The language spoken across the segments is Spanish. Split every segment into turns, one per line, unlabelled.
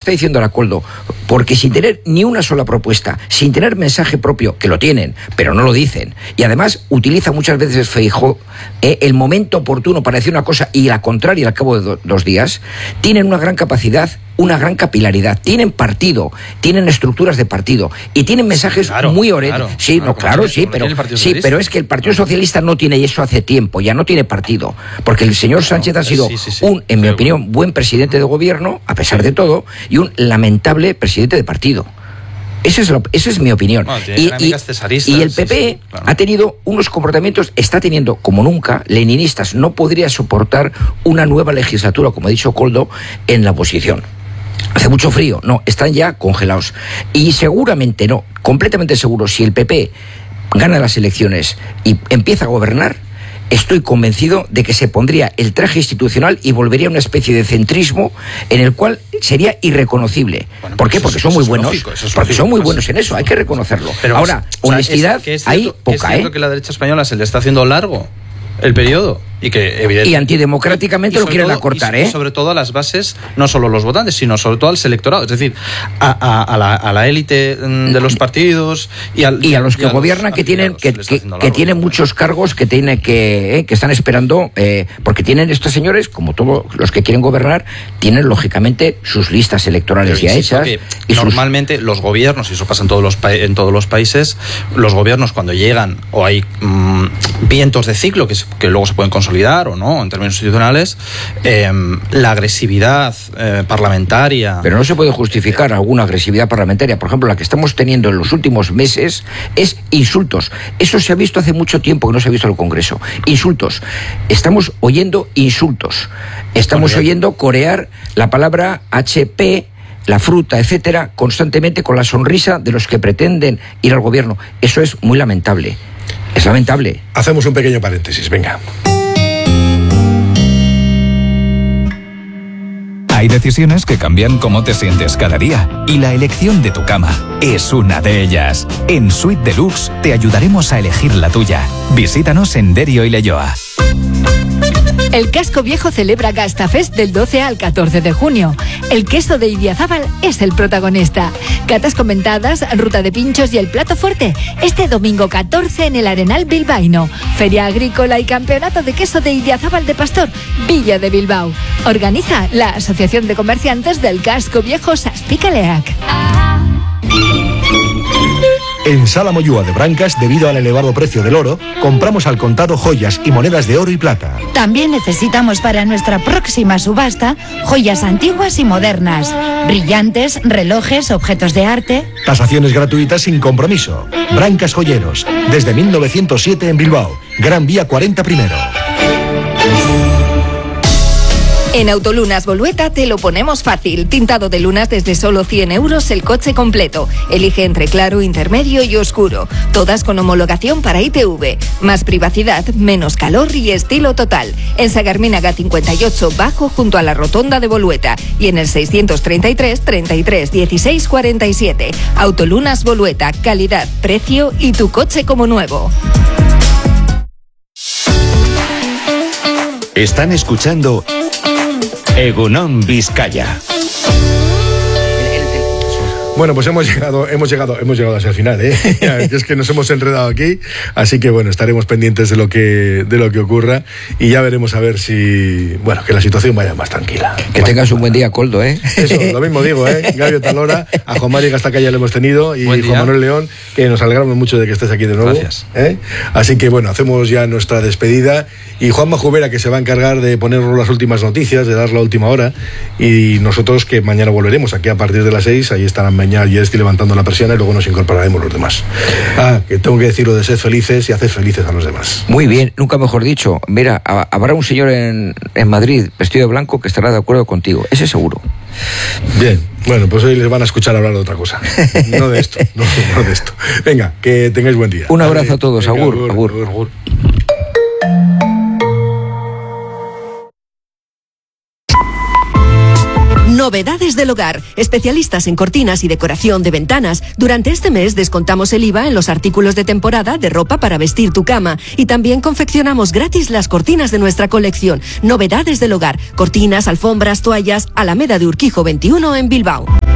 está diciendo Aracoldo, porque sin tener ni una sola propuesta, sin tener mensaje propio, que lo tienen, pero no lo dicen, y además utiliza muchas veces Feijóo el momento oportuno para decir una cosa y la contraria al cabo de 2 días, tienen una gran capacidad, una gran capilaridad, tienen partido, tienen estructuras de partido y tienen mensajes muy orientados. Pero es que el Partido Socialista no tiene eso hace tiempo, ya no tiene partido, porque el señor Sánchez ha sido en mi opinión, buen presidente de gobierno, a pesar de todo, y un lamentable presidente de partido. Esa es mi opinión.
Bueno,
y el PP ha tenido unos comportamientos, está teniendo como nunca, leninistas. No podría soportar una nueva legislatura, como ha dicho Koldo, en la oposición. Hace mucho frío, no, están ya congelados. Y seguramente no, completamente seguro, si el PP gana las elecciones y empieza a gobernar, estoy convencido de que se pondría el traje institucional y volvería a una especie de centrismo en el cual sería irreconocible.
Bueno,
¿por qué? Porque son muy buenos. Porque son muy buenos en eso, hay que reconocerlo.
Pero,
ahora, honestidad hay poca,
es cierto que la derecha española se le está haciendo largo el periodo y que evidentemente,
y antidemocráticamente lo quieren acortar,
y sobre todo a las bases, no solo los votantes, sino sobre todo al electorado, es decir, a la élite de los partidos y a los que
gobiernan, que tienen muchos cargos que están esperando, porque tienen estos señores, como todos los que quieren gobernar, tienen lógicamente sus listas electorales ya hechas.
Y normalmente los gobiernos, y eso pasa en todos los países, los gobiernos cuando llegan o hay vientos de ciclo que luego se pueden consolidar o no en términos institucionales, la agresividad parlamentaria.
Pero no se puede justificar alguna agresividad parlamentaria. Por ejemplo, la que estamos teniendo en los últimos meses es insultos. Eso se ha visto hace mucho tiempo que no se ha visto en el Congreso. Insultos. Estamos oyendo insultos. Estamos oyendo corear la palabra HP, la fruta, etcétera, constantemente con la sonrisa de los que pretenden ir al gobierno. Eso es muy lamentable. Es lamentable.
Hacemos un pequeño paréntesis, venga.
Hay decisiones que cambian cómo te sientes cada día, y la elección de tu cama es una de ellas. En Suite Deluxe te ayudaremos a elegir la tuya. Visítanos en Derio y Leioa.
El Casco Viejo celebra Gastafest del 12 al 14 de junio. El queso de Idiazábal es el protagonista. Catas comentadas, ruta de pinchos y el plato fuerte. Este domingo 14 en el Arenal Bilbaíno. Feria agrícola y campeonato de queso de Idiazábal de Pastor, Villa de Bilbao. Organiza la Asociación de Comerciantes del Casco Viejo Saspicaleac.
En Sala Moyúa de Brancas, debido al elevado precio del oro, compramos al contado joyas y monedas de oro y plata.
También necesitamos para nuestra próxima subasta joyas antiguas y modernas, brillantes, relojes, objetos de arte.
Tasaciones gratuitas sin compromiso. Brancas Joyeros, desde 1907 en Bilbao, Gran Vía 40 primero.
En Autolunas Bolueta te lo ponemos fácil. Tintado de lunas desde solo 100 euros el coche completo. Elige entre claro, intermedio y oscuro. Todas con homologación para ITV. Más privacidad, menos calor y estilo total. En Sagarminaga 58 Bajo junto a la rotonda de Bolueta. Y en el 633 33 16 47. Autolunas Bolueta. Calidad, precio y tu coche como nuevo.
Están escuchando Egunon Vizcaya.
Bueno, pues hemos llegado hacia el final, es que nos hemos enredado aquí, así que bueno, estaremos pendientes de lo que ocurra y ya veremos a ver si, bueno, que la situación vaya más tranquila.
Que tengas un buen día, Koldo,
Eso, lo mismo digo, Gabio Talora, a Juan Mari Gastacaya le hemos tenido y Juan Manuel León, que nos alegramos mucho de que estés aquí de nuevo.
Gracias.
Así que bueno, hacemos ya nuestra despedida y Juanma Jubera, que se va a encargar de ponernos las últimas noticias, de dar la última hora, y nosotros que mañana volveremos aquí a partir de las 6, ahí estarán mañana y estoy levantando la persiana y luego nos incorporaremos los demás. Que tengo que decir lo de ser felices y hacer felices a los demás.
Muy bien, nunca mejor dicho. Mira, habrá un señor en Madrid vestido de blanco que estará de acuerdo contigo, ese seguro.
Bien, bueno, pues hoy les van a escuchar hablar de otra cosa, no de esto, no de esto. Venga, que tengáis buen día.
Un abrazo a todos. Venga, agur.
Novedades del hogar, especialistas en cortinas y decoración de ventanas. Durante este mes descontamos el IVA en los artículos de temporada de ropa para vestir tu cama y también confeccionamos gratis las cortinas de nuestra colección. Novedades del hogar, cortinas, alfombras, toallas, Alameda de Urquijo 21 en Bilbao.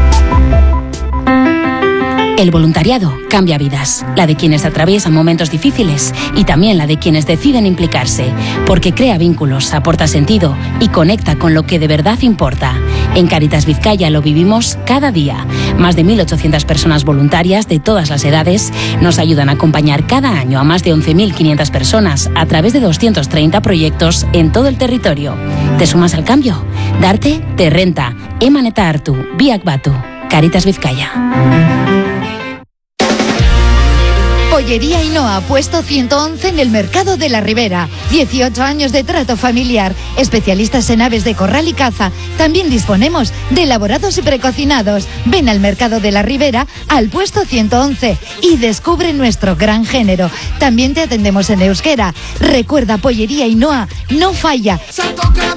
El voluntariado cambia vidas, la de quienes atraviesan momentos difíciles y también la de quienes deciden implicarse, porque crea vínculos, aporta sentido y conecta con lo que de verdad importa. En Cáritas Vizcaya lo vivimos cada día. Más de 1.800 personas voluntarias de todas las edades nos ayudan a acompañar cada año a más de 11.500 personas a través de 230 proyectos en todo el territorio. ¿Te sumas al cambio? Darte te renta. Emaneta hartu, biak batu. Cáritas Vizcaya.
Pollería Ainhoa, puesto 111 en el Mercado de la Ribera. 18 años de trato familiar. Especialistas en aves de corral y caza. También disponemos de elaborados y precocinados. Ven al Mercado de la Ribera, al puesto 111 y descubre nuestro gran género. También te atendemos en euskera. Recuerda, Pollería Ainhoa no falla.